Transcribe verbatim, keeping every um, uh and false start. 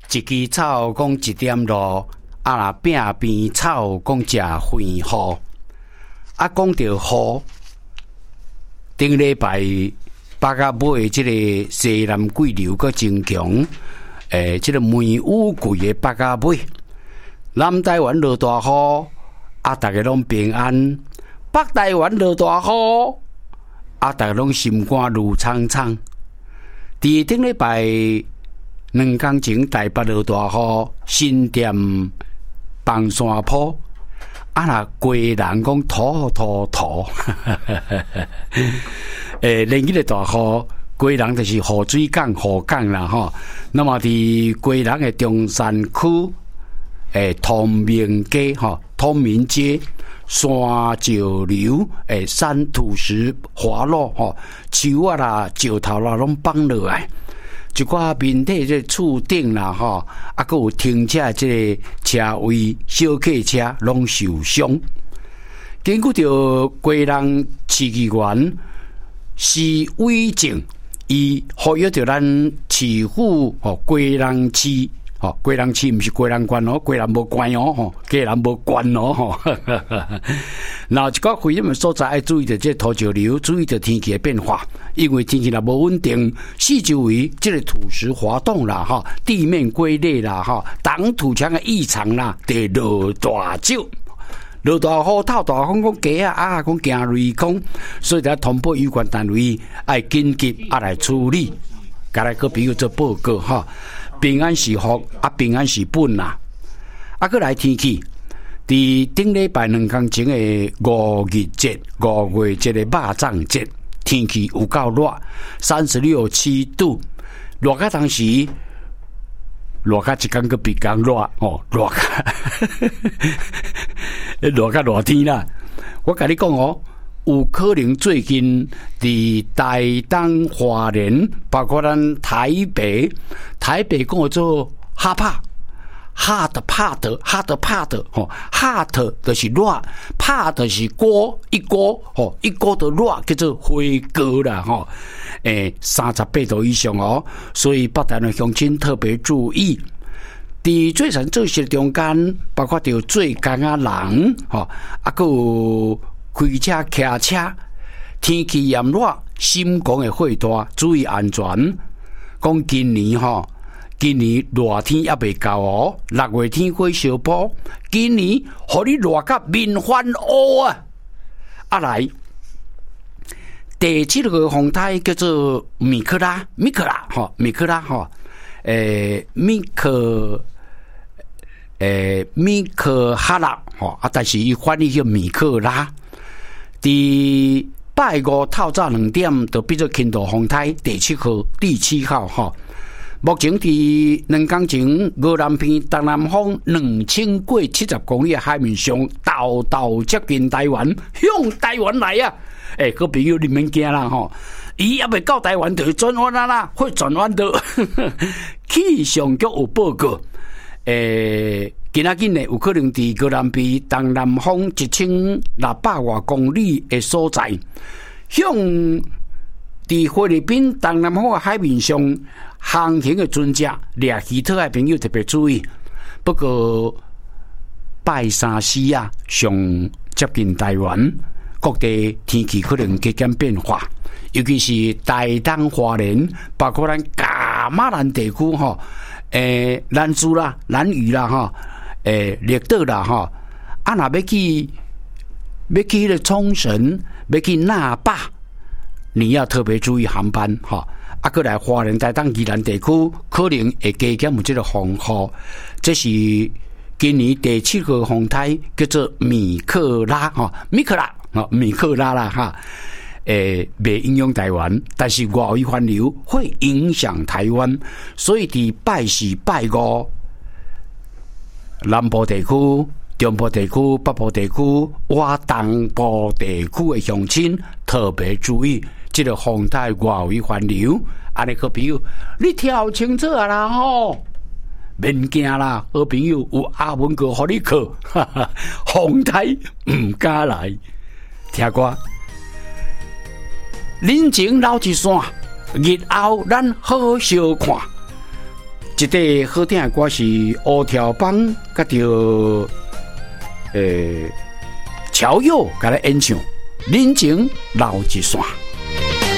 一枝草讲一点露，啊啦饼边草讲食肥雨。啊，讲到雨，顶礼拜北甲尾即个西南季流阁增强，诶、欸，即、這個梅雨季的北甲尾，南台灣落大雨，啊，大家攏平安；北台灣落大雨，啊，大家攏心肝如蒼蒼。佇頂禮拜兩天前，台北落大雨，新店崩山坡。啊啦，貴人講土土土，誒，連日的大雨，貴人就是雨水港、雨港啦吼。那麼佇貴人的中山區，誒，通明街吼，通明街、山石流、誒，山土石滑落吼，樹啊啦、石頭啦，攏放落來。一寡面體這厝頂啦吼，啊，閣有停車這個車位小客車攏受傷。根據着貴人市議員施偉正，伊呼籲着咱市府吼貴人市吼貴人市毋是貴人縣哦，貴人無縣哦吼，貴人無縣哦吼。然後一個危險的所在，愛注意着這土石流，注意着天氣的變化，因為天氣若無穩定，四周圍這個土石滑動啦，哈，地面龜裂啦，哈，擋土牆的異常啦，得落大少，落大雨、透大風，講雞啊啊，講驚雷公，所以咧通報有關單位愛緊急啊來處理，甲來個朋友做報告哈，平安是福，啊平安是本啦，啊個來天氣。佇頂禮拜兩天前的五月節、五月節的肉粽節，天氣有夠熱，三十六七度，熱到當時，熱到一天個比天熱哦，熱到，熱到熱天啦。我甲你講哦，有可能最近佇台東、花蓮，包括咱台北，台北講做哈帕。hot 怕的 hot 怕的吼 hot 就是熱，怕的是鍋一鍋吼一鍋的熱叫做火鍋啦吼，誒三十八度以上哦，所以北台灣鄉親特別注意。佇最常做事中間，包括着最工啊人吼，啊個開車騎車，天氣炎熱，心肝會火大，注意安全。講今年吼。今年熱天也未夠哦，六月天火燒坡，今年互你熱甲面翻烏啊！啊來，第七個風台叫做米克拉，米克拉吼，米克拉吼，誒米克誒米克哈拉吼，啊，但是伊翻譯叫米克拉。第拜五透早兩點就變做輕度風台，第七號，第七號吼。目前佇兩天前，俄南偏東南風兩千過七十公里的海面上，豆豆接近台灣，向台灣來啊！誒、欸，各位朋友你免驚啦吼，伊也未到台灣就轉彎啦啦，會轉彎到氣象局有報告，誒、欸，今仔日呢有可能佇俄南偏東南風一千六百外公里的所在，向佇菲律賓東南風的海面上。航行的船隻，掠魚套的朋友特別注意。不過拜三四啊，上接近台灣，各地天氣可能加減變化，尤其是台東花蓮，包括咱嘉馬蘭地區吼，誒蘭嶼啦、蘭嶼啦吼，誒綠島啦吼，啊若要去要去咧沖繩，要去那霸，你要特別注意航班吼。啊，過來花蓮、台東、宜蘭地區可能會加減有這個風雨，這是今年第七個風台，叫做米克拉哈，米克拉啊，米克拉啦哈，誒，未影響台灣，但是外圍環流會影響台灣，所以佇拜四、拜五，南部地區、中部地區、北部地區、我東部地區的鄉親特別注意。這個風台外圍環流，安尼個朋友，你聽清楚啊啦吼，免驚啦，好朋友有阿文哥互你靠，哈哈，風台唔敢來，聽歌。人情老一線，日後咱好相看。 一个好听的歌是乌条帮，甲着诶乔佑甲来演唱，人情留一线。